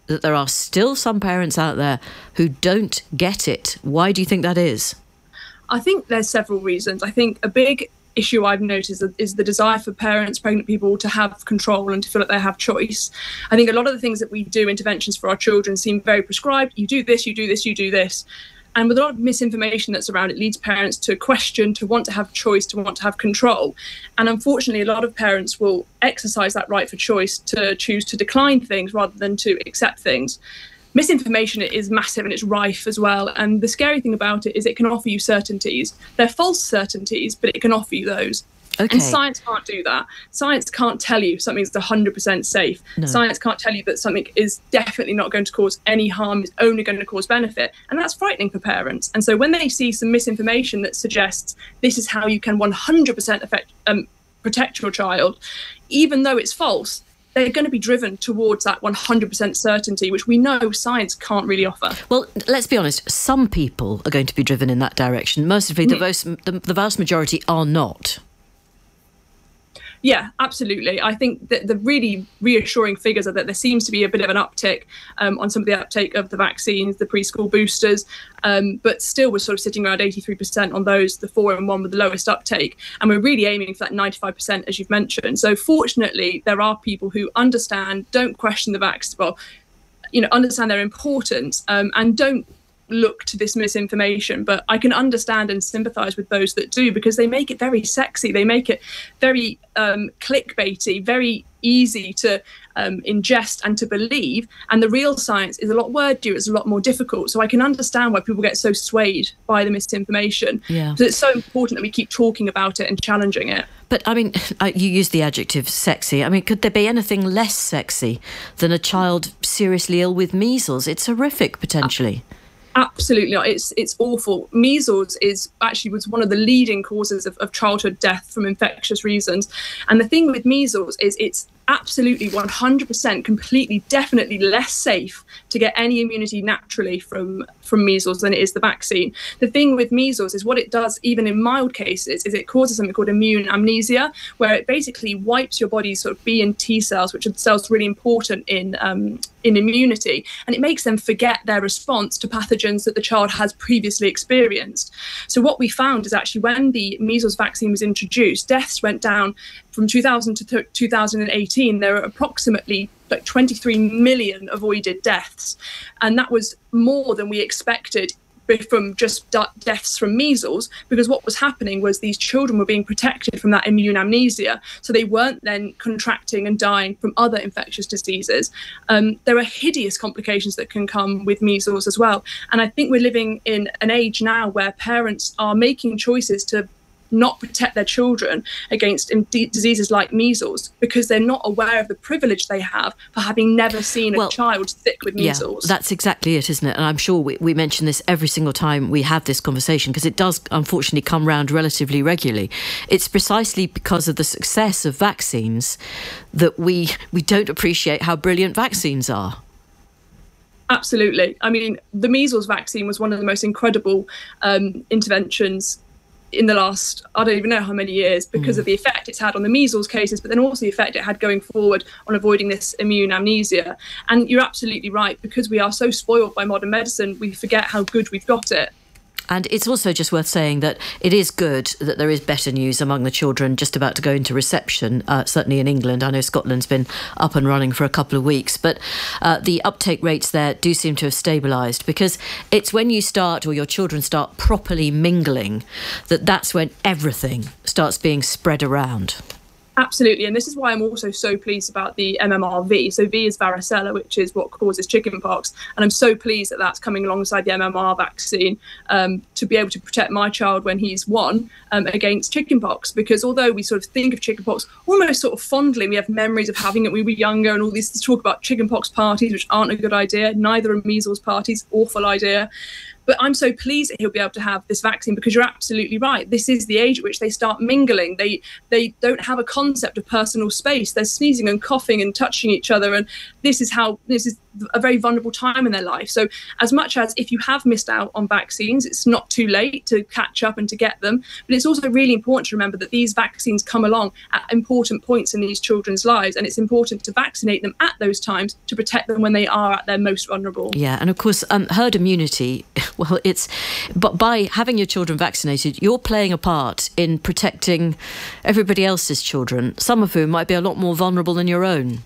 Speaker 6: that there are still some parents out there who don't get it. Why do you think that is?
Speaker 20: I think there's several reasons. I think a big issue I've noticed is the desire for parents, pregnant people, to have control and to feel like they have choice. I think a lot of the things that we do, interventions for our children, seem very prescribed. You do this, you do this, you do this. And with a lot of misinformation that's around, it leads parents to question, to want to have choice, to want to have control. And unfortunately, a lot of parents will exercise that right for choice to choose to decline things rather than to accept things. Misinformation is massive and it's rife as well. And the scary thing about it is it can offer you certainties. They're false certainties, but it can offer you those. Okay. And science can't do that. Science can't tell you something's one hundred percent safe. No. Science can't tell you that something is definitely not going to cause any harm, is only going to cause benefit. And that's frightening for parents. And so when they see some misinformation that suggests this is how you can one hundred percent affect, um, protect your child, even though it's false, they're going to be driven towards that one hundred percent certainty, which we know science can't really offer.
Speaker 6: Well, let's be honest, some people are going to be driven in that direction. Mercifully, mm. the, vast, the, the vast majority are not.
Speaker 20: Yeah, absolutely. I think that the really reassuring figures are that there seems to be a bit of an uptick um, on some of the uptake of the vaccines, the preschool boosters, um, but still we're sort of sitting around eighty-three percent on those, the four and one with the lowest uptake. And we're really aiming for that ninety-five percent, as you've mentioned. So fortunately, there are people who understand, don't question the vax, well, you know, understand their importance um, and don't look to this misinformation. But I can understand and sympathise with those that do, because they make it very sexy. They make it very um, clickbaity, very easy to um, ingest and to believe. And the real science is a lot wordier, it's a lot more difficult. So I can understand why people get so swayed by the misinformation.
Speaker 6: Yeah.
Speaker 20: So it's so important that we keep talking about it and challenging it.
Speaker 6: But, I mean, you use the adjective sexy. I mean, could there be anything less sexy than a child seriously ill with measles? It's horrific, potentially. Uh-
Speaker 20: Absolutely not. It's it's awful. Measles is actually was one of the leading causes of, of childhood death from infectious reasons. And the thing with measles is it's absolutely one hundred percent completely definitely less safe to get any immunity naturally from from measles than it is the vaccine. The thing with measles is what it does, even in mild cases, is it causes something called immune amnesia, where it basically wipes your body's sort of B and T cells, which are the cells really important in um, in immunity, and it makes them forget their response to pathogens that the child has previously experienced. So what we found is actually when the measles vaccine was introduced, deaths went down from two thousand to th- two thousand eighteen. There were approximately like twenty-three million avoided deaths, and that was more than we expected from just d- deaths from measles, because what was happening was these children were being protected from that immune amnesia, so they weren't then contracting and dying from other infectious diseases. Um, there are hideous complications that can come with measles as well, and I think we're living in an age now where parents are making choices to not protect their children against diseases like measles because they're not aware of the privilege they have for having never seen a well, child sick with measles.
Speaker 6: Yeah, that's exactly it, isn't it? And I'm sure we, we mention this every single time we have this conversation, because it does unfortunately come round relatively regularly. It's precisely because of the success of vaccines that we we don't appreciate how brilliant vaccines are.
Speaker 20: Absolutely. I mean, the measles vaccine was one of the most incredible um, interventions in the last, I don't even know how many years, because mm. of the effect it's had on the measles cases, but then also the effect it had going forward on avoiding this immune amnesia. And you're absolutely right, because we are so spoiled by modern medicine, we forget how good we've got it.
Speaker 6: And it's also just worth saying that it is good that there is better news among the children just about to go into reception, uh, certainly in England. I know Scotland's been up and running for a couple of weeks, but uh, the uptake rates there do seem to have stabilised, because it's when you start, or your children start properly mingling, that that's when everything starts being spread around.
Speaker 20: Absolutely, and this is why I'm also so pleased about the M M R V. So V is varicella, which is what causes chickenpox, and I'm so pleased that that's coming alongside the M M R vaccine um, to be able to protect my child when he's one um, against chickenpox. Because although we sort of think of chickenpox almost sort of fondly, we have memories of having it when we were younger, and all these talk about chickenpox parties, which aren't a good idea. Neither are measles parties, awful idea. But I'm so pleased that he'll be able to have this vaccine, because you're absolutely right. This is the age at which they start mingling. They they don't have a concept of personal space. They're sneezing and coughing and touching each other. And this is how this is a very vulnerable time in their life. So as much as if you have missed out on vaccines, it's not too late to catch up and to get them. But it's also really important to remember that these vaccines come along at important points in these children's lives. And it's important to vaccinate them at those times to protect them when they are at their most vulnerable.
Speaker 6: Yeah, and of course, um, herd immunity, well, it's, but by having your children vaccinated, you're playing a part in protecting everybody else's children, some of whom might be a lot more vulnerable than your own.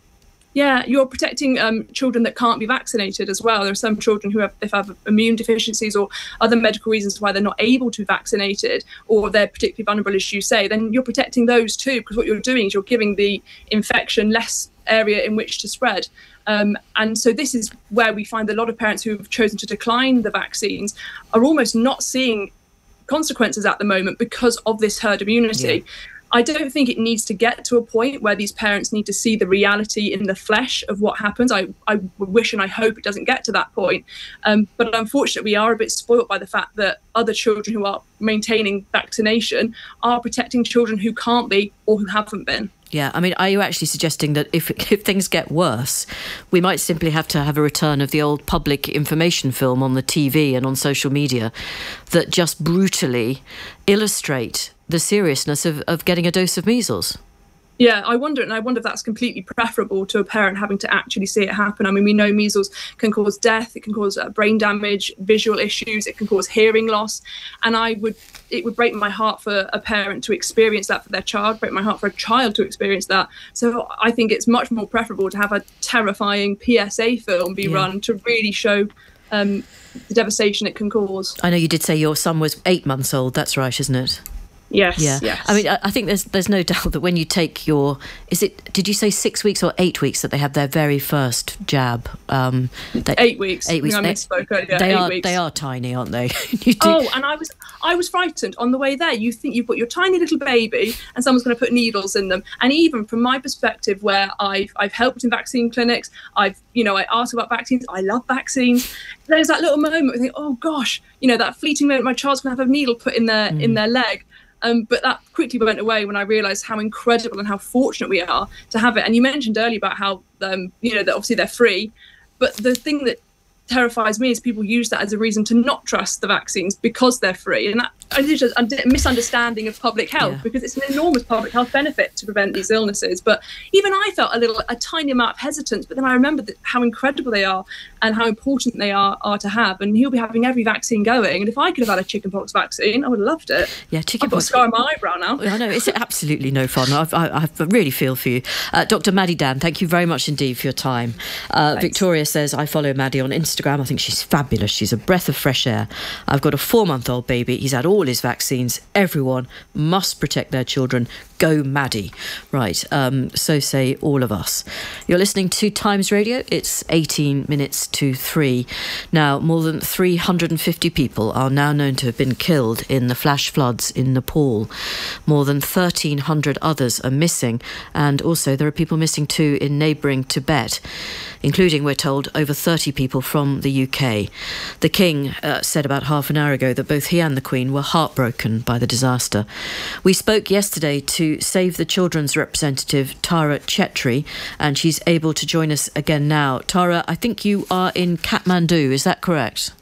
Speaker 20: Yeah, you're protecting um, children that can't be vaccinated as well. There are some children who have, if have immune deficiencies or other medical reasons why they're not able to be vaccinated, or they're particularly vulnerable, as you say, then you're protecting those too, because what you're doing is you're giving the infection less area in which to spread. Um, and so this is where we find a lot of parents who have chosen to decline the vaccines are almost not seeing consequences at the moment because of this herd immunity. Yeah. I don't think it needs to get to a point where these parents need to see the reality in the flesh of what happens. I, I wish and I hope it doesn't get to that point. Um, but unfortunately, we are a bit spoilt by the fact that other children who are maintaining vaccination are protecting children who can't be or who haven't been.
Speaker 6: Yeah, I mean, are you actually suggesting that if if things get worse, we might simply have to have a return of the old public information film on the T V and on social media that just brutally illustrate the seriousness of, of getting a dose of measles?
Speaker 20: Yeah, I wonder, and I wonder if that's completely preferable to a parent having to actually see it happen. I mean, we know measles can cause death, it can cause uh, brain damage, visual issues, it can cause hearing loss, and I would, it would break my heart for a parent to experience that for their child, break my heart for a child to experience that. So I think it's much more preferable to have a terrifying P S A film be yeah. run to really show um, the devastation it can cause.
Speaker 6: I know you did say your son was eight months old. That's right, isn't it?
Speaker 20: Yes,
Speaker 6: yeah.
Speaker 20: yes.
Speaker 6: I mean, I, I think there's there's no doubt that when you take your, is it, did you say six weeks or eight weeks that they have their very first jab? Um, they,
Speaker 20: eight weeks.
Speaker 6: Eight weeks.
Speaker 20: I misspoke earlier.
Speaker 6: They
Speaker 20: eight
Speaker 6: are
Speaker 20: weeks.
Speaker 6: they are tiny, aren't they?
Speaker 20: you do... Oh, and I was I was frightened on the way there. You think you've got your tiny little baby and someone's going to put needles in them. And even from my perspective, where I've I've helped in vaccine clinics, I've you know I ask about vaccines. I love vaccines. There's that little moment where you think, oh gosh, you know that fleeting moment my child's going to have a needle put in their mm. in their leg. Um, but that quickly went away when I realised how incredible and how fortunate we are to have it. And you mentioned earlier about how, um, you know, that obviously they're free. But the thing that terrifies me is people use that as a reason to not trust the vaccines because they're free. And that I think it's a misunderstanding of public health yeah. because it's an enormous public health benefit to prevent these illnesses. But even I felt a little, a tiny amount of hesitance. But then I remembered that how incredible they are and how important they are, are to have. And he'll be having every vaccine going. And if I could have had a chickenpox vaccine, I would have loved it.
Speaker 6: Yeah, chickenpox.
Speaker 20: I've got a scar on my eyebrow now.
Speaker 6: I know, it's absolutely no fun. I've, I, I really feel for you. Uh, Doctor Maddie Dan, thank you very much indeed for your time. Uh, Victoria says, I follow Maddie on Instagram. I think she's fabulous. She's a breath of fresh air. I've got a four-month-old baby. He's had all his vaccines. Everyone must protect their children. Go Maddie. Right, um, so say all of us. You're listening to Times Radio. It's eighteen minutes to three. Now, more than three hundred fifty people are now known to have been killed in the flash floods in Nepal. More than thirteen hundred others are missing, and also there are people missing too in neighbouring Tibet, including, we're told, over thirty people from the U K. The King uh, said about half an hour ago that both he and the Queen were heartbroken by the disaster. We spoke yesterday to Save the Children's representative Tara Chetri, and she's able to join us again now. Tara, I think you are in Kathmandu, is that correct?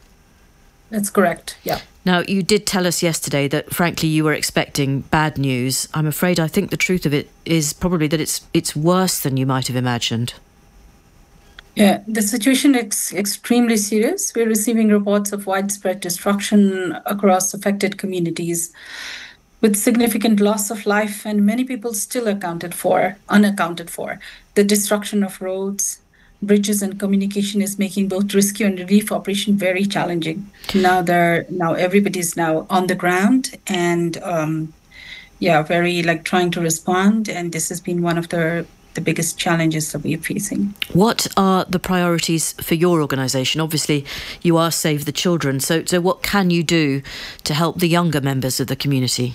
Speaker 21: That's correct, yeah.
Speaker 6: Now, you did tell us yesterday that, frankly, you were expecting bad news. I'm afraid I think the truth of it is probably that it's it's worse than you might have imagined.
Speaker 21: Yeah, the situation is extremely serious. We're receiving reports of widespread destruction across affected communities with significant loss of life and many people still accounted for, unaccounted for. The destruction of roads, bridges and communication is making both rescue and relief operation very challenging. Now they're now everybody's now on the ground and um, yeah, very like trying to respond. And this has been one of the the biggest challenges that we're facing.
Speaker 6: What are the priorities for your organisation? Obviously, you are Save the Children. So, so what can you do to help the younger members of the community?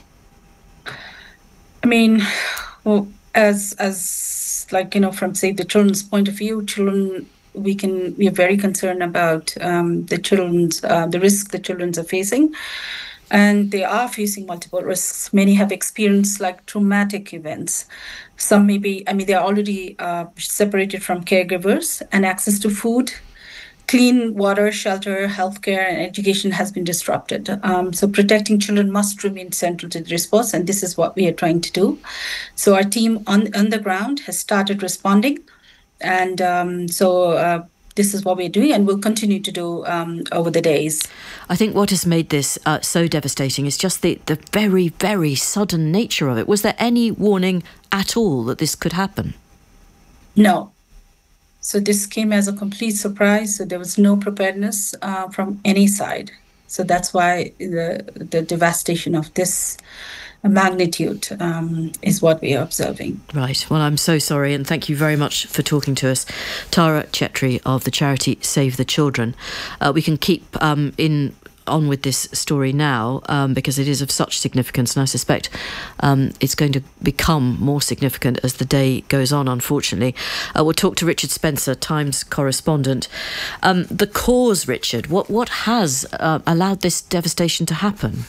Speaker 21: I mean, well, as as like you know, from Save the Children's point of view, children we can we are very concerned about um, the children's uh, the risk the children are facing, and they are facing multiple risks. Many have experienced like traumatic events. Some may be, I mean, they are already uh, separated from caregivers, and access to food, clean water, shelter, healthcare, and education has been disrupted. Um, so protecting children must remain central to the response, and this is what we are trying to do. So our team on, on the ground has started responding, and um, so uh, this is what we're doing, and we'll continue to do um, over the days.
Speaker 6: I think what has made this uh, so devastating is just the, the very, very sudden nature of it. Was there any warning at all that this could happen?
Speaker 21: No. So this came as a complete surprise. So there was no preparedness uh, from any side. So that's why the the devastation of this magnitude um, is what we are observing.
Speaker 6: Right. Well, I'm so sorry, and thank you very much for talking to us. Tara Chetri of the charity Save the Children. Uh, we can keep um, in on with this story now um, because it is of such significance, and I suspect um, it's going to become more significant as the day goes on, unfortunately. Uh, we'll talk to Richard Spencer, Times correspondent. Um, the cause, Richard, what, what has uh, allowed this devastation to happen?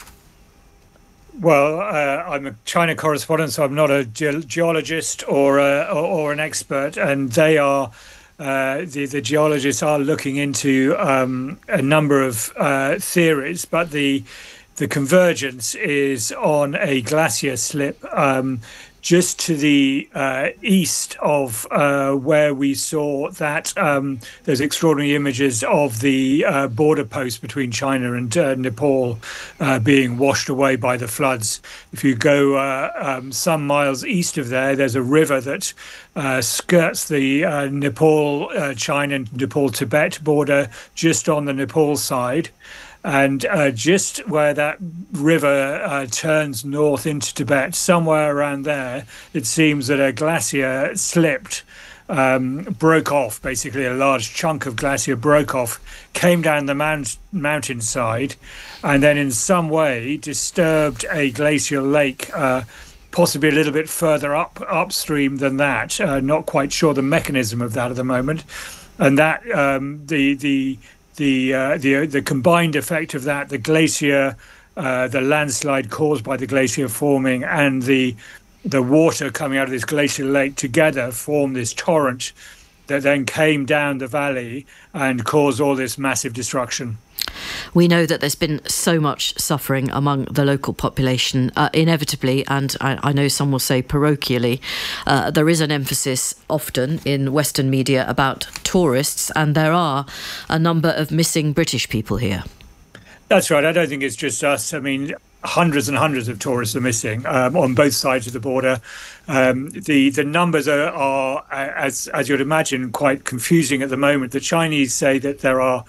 Speaker 3: Well, uh, I'm a China correspondent, so I'm not a ge- geologist or, a, or or an expert, and they are uh, the the geologists are looking into um, a number of uh, theories, but the the convergence is on a glacier slip um, just to the uh, east of uh, where we saw that um, those extraordinary images of the uh, border post between China and uh, Nepal uh, being washed away by the floods. If you go uh, um, some miles east of there, there's a river that uh, skirts the uh, Nepal, uh, China and Nepal-Tibet border just on the Nepal side. And uh, just where that river uh, turns north into Tibet, somewhere around there, it seems that a glacier slipped, um, broke off, basically a large chunk of glacier broke off, came down the mount- mountainside, and then in some way disturbed a glacial lake, uh, possibly a little bit further up upstream than that. Uh, not quite sure the mechanism of that at the moment. And that um, the the The uh, the the combined effect of that, the glacier, uh, the landslide caused by the glacier forming, and the the water coming out of this glacial lake together formed this torrent that then came down the valley and caused all this massive destruction.
Speaker 6: We know that there's been so much suffering among the local population, uh, inevitably, and I, I know some will say parochially. Uh, there is an emphasis often in Western media about tourists, and there are a number of missing British people here.
Speaker 3: That's right. I don't think it's just us. I mean, hundreds and hundreds of tourists are missing um, on both sides of the border. Um, the the numbers are, are, as as you'd imagine, quite confusing at the moment. The Chinese say that there are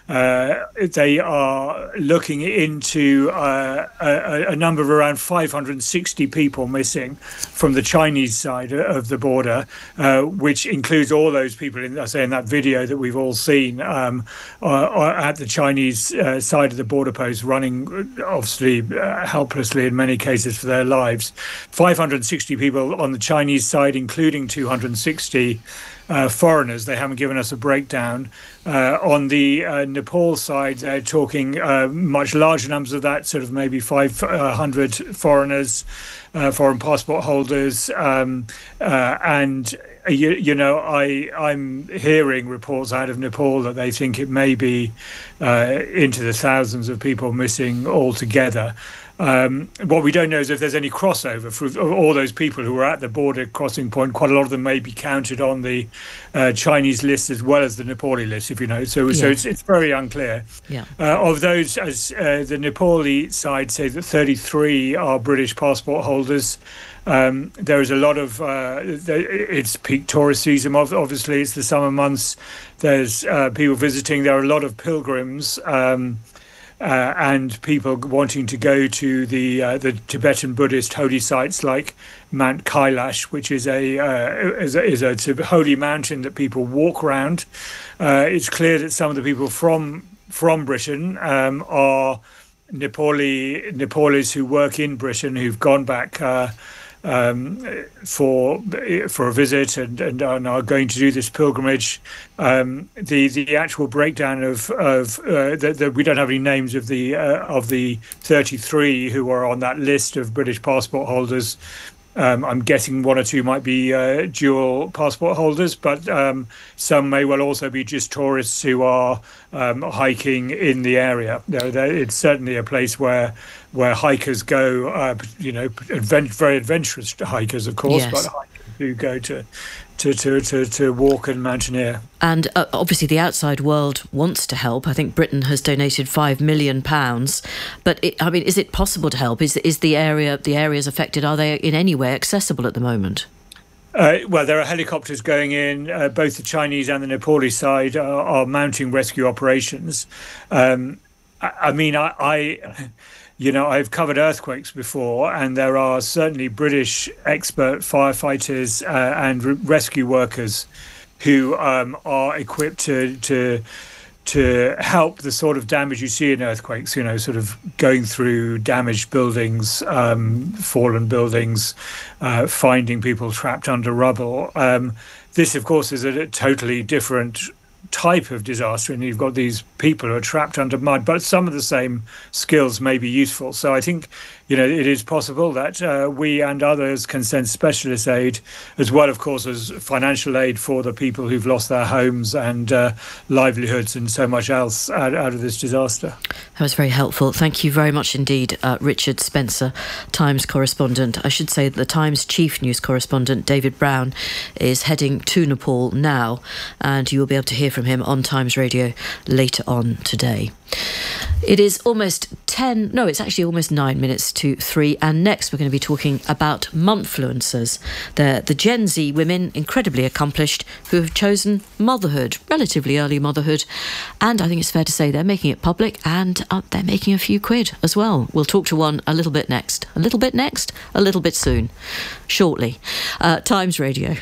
Speaker 3: Uh, they are looking into uh, a, a number of around five hundred sixty people missing from the Chinese side of the border, uh, which includes all those people, in, I say, in that video that we've all seen um, uh, at the Chinese uh, side of the border post, running obviously uh, helplessly in many cases for their lives. five hundred sixty people on the Chinese side, including two hundred sixty Uh, foreigners. They haven't given us a breakdown. Uh, on the uh, Nepal side, they're talking uh, much larger numbers of that, sort of maybe five hundred foreigners, uh, foreign passport holders. Um, uh, and, you, you know, I, I'm hearing reports out of Nepal that they think it may be uh, into the thousands of people missing altogether. Um, what we don't know is if there's any crossover for all those people who were at the border crossing point. Quite a lot of them may be counted on the uh, Chinese list as well as the Nepali list, if you know. So, yeah. so it's, it's very unclear.
Speaker 6: Yeah.
Speaker 3: Uh, of those, as uh, the Nepali side say that thirty-three are British passport holders. Um, there is a lot of, uh, it's peak tourist season, obviously, it's the summer months. There's uh, people visiting. There are a lot of pilgrims. Um, Uh, and people wanting to go to the uh, the Tibetan Buddhist holy sites like Mount Kailash, which is a uh, is a, is a, it's a holy mountain that people walk around. Uh, it's clear that some of the people from from Britain um, are Nepali Nepalis who work in Britain, who've gone back uh, um, for for a visit and, and are going to do this pilgrimage. Um, the the actual breakdown of of uh, the, the, we don't have any names of the uh, of the thirty-three who are on that list of British passport holders. Um, I'm guessing one or two might be uh, dual passport holders, but um, some may well also be just tourists who are um, hiking in the area. You know, it's certainly a place where where hikers go. Uh, you know, advent- very adventurous hikers, of course,
Speaker 6: Yes.
Speaker 3: but hikers who go to to to to, to walk and mountaineer.
Speaker 6: And uh, obviously the outside world wants to help. I think Britain has donated five million pounds. But, it, I mean, is it possible to help? Is is the area the areas affected, are they in any way accessible at the moment?
Speaker 3: Uh, well, there are helicopters going in. Uh, both the Chinese and the Nepalese side are, are mounting rescue operations. Um, I, I mean, I... I You know, I've covered earthquakes before, and there are certainly British expert firefighters uh, and re- rescue workers who um, are equipped to to to help the sort of damage you see in earthquakes. You know, sort of going through damaged buildings, um, fallen buildings, uh, finding people trapped under rubble. Um, this, of course, is a totally different type of disaster, and you've got these people who are trapped under mud, but some of the same skills may be useful. So I think, you know, it is possible that uh, we and others can send specialist aid, as well, of course, as financial aid for the people who've lost their homes and uh, livelihoods and so much else out, out of this disaster.
Speaker 6: That was very helpful. Thank you very much indeed, uh, Richard Spencer, Times correspondent. I should say that the Times chief news correspondent, David Brown, is heading to Nepal now, and you will be able to hear from him on Times Radio later on today. It is almost ten, no, it's actually almost nine minutes to three. And next we're going to be talking about mumfluencers. They're the Gen Z women, incredibly accomplished, who have chosen motherhood, relatively early motherhood. And I think it's fair to say they're making it public, and uh, they're making a few quid as well. We'll talk to one a little bit next. A little bit next? A little bit soon. Shortly. Uh, Times Radio.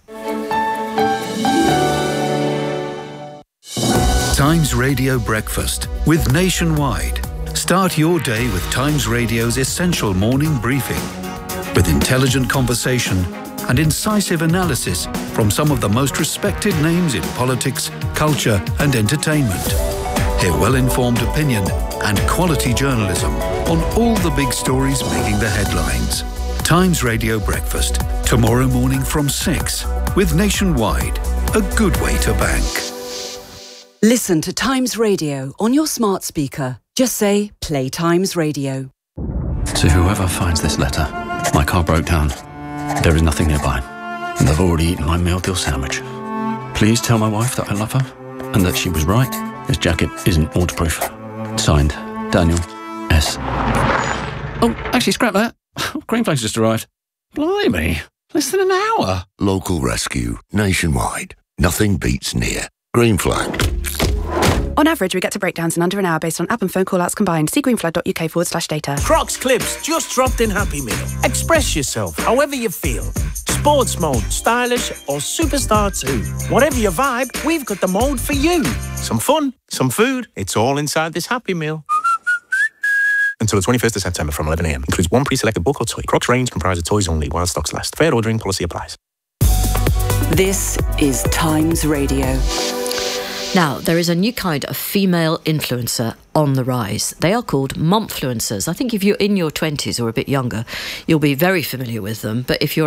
Speaker 4: Times Radio Breakfast with Nationwide. Start your day with Times Radio's essential morning briefing with intelligent conversation and incisive analysis from some of the most respected names in politics, culture and entertainment. Hear well-informed opinion and quality journalism on all the big stories making the headlines. Times Radio Breakfast, tomorrow morning from six with Nationwide. A good way to bank.
Speaker 1: Listen to Times Radio on your smart speaker. Just say, play Times Radio.
Speaker 22: To whoever finds this letter, my car broke down. There is nothing nearby, and I've already eaten my meal deal sandwich. Please tell my wife that I love her, and that she was right. This jacket isn't waterproof. Signed, Daniel S. Oh, actually, scrap that. Greenflags just arrived. Blimey, less than an hour.
Speaker 14: Local rescue, nationwide. Nothing beats near. Green Flag.
Speaker 23: On average, we get to breakdowns in under an hour based on app and phone call-outs combined. See greenflag.uk forward slash data.
Speaker 24: Crocs Clips just dropped in Happy Meal. Express yourself however you feel. Sports mode, stylish or superstar too. Whatever your vibe, we've got the mode for you. Some fun, some food. It's all inside this Happy Meal.
Speaker 13: Until the twenty-first of September from eleven a m. Includes one pre-selected book or toy. Crocs range comprises toys only while stocks last. Fair ordering policy applies.
Speaker 1: This is Times Radio.
Speaker 6: Now, there is a new kind of female influencer on the rise. They are called mumfluencers. I think if you're in your twenties or a bit younger, you'll be very familiar with them. But if you're